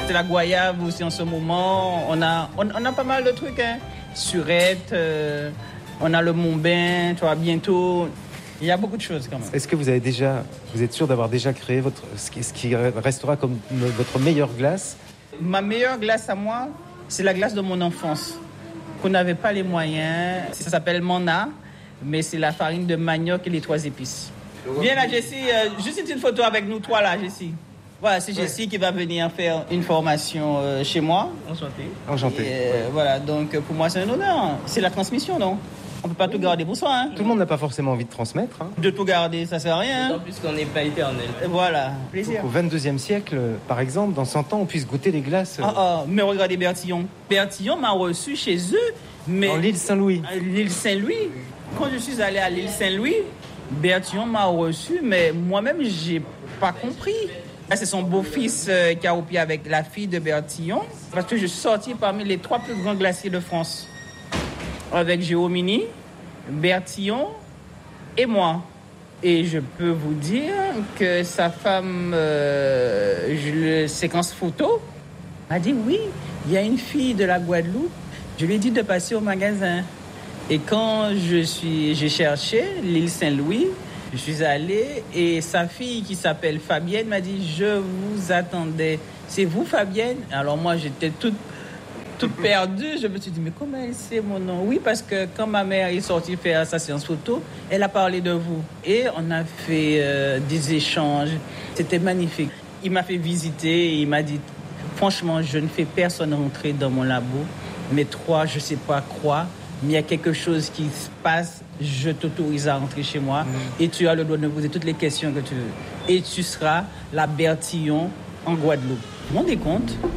C'est la goyave aussi en ce moment. On a pas mal de trucs, hein. Surette, on a le Mont-Bain, tu vois, bientôt. Il y a beaucoup de choses quand même. Est-ce que vous êtes sûr d'avoir déjà créé ce qui restera comme votre meilleure glace? Ma meilleure glace à moi, c'est la glace de mon enfance. Qu'on n'avait pas les moyens. Ça s'appelle Mana, mais c'est la farine de manioc et les 3 épices. Viens là, Jessie, juste une petite photo avec nous 3 là, Jessie. Voilà, c'est Jessie qui va venir faire une formation chez moi. Enchanté. Voilà, donc pour moi c'est un honneur. C'est la transmission, non? On ne peut pas tout garder pour soi. Hein. Tout le monde n'a pas forcément envie de transmettre. Hein. De tout garder, ça ne sert à rien. D'autant plus qu'on n'est pas éternel. Voilà, plaisir. Au 22e siècle, par exemple, dans 100 ans, on puisse goûter les glaces. Mais regardez Bertillon. Bertillon m'a reçu chez eux. Mais en l'île Saint-Louis. L'île Saint-Louis. Quand je suis allé à l'île Saint-Louis, Bertillon m'a reçu, mais moi-même, je n'ai pas compris. C'est son beau-fils qui a opié avec la fille de Bertillon. Parce que je suis sorti parmi les 3 plus grands glaciers de France. Avec Géomini, Bertillon et moi. Et je peux vous dire que sa femme, séquence photo, m'a dit oui, il y a une fille de la Guadeloupe. Je lui ai dit de passer au magasin. Et quand j'ai cherché l'île Saint-Louis, je suis allé et sa fille qui s'appelle Fabienne m'a dit « Je vous attendais. C'est vous Fabienne ?» Alors moi j'étais toute perdue. Je me suis dit « Mais comment elle sait mon nom ?» Oui, parce que quand ma mère est sortie faire sa séance photo, elle a parlé de vous. Et on a fait des échanges. C'était magnifique. Il m'a fait visiter et il m'a dit « Franchement, je ne fais personne rentrer dans mon labo. Mais toi, je ne sais pas quoi. Mais il y a quelque chose qui se passe, je t'autorise à rentrer chez moi et tu as le droit de me poser toutes les questions que tu veux. Et tu seras la Bertillon en Guadeloupe. Vous vous rendez compte ?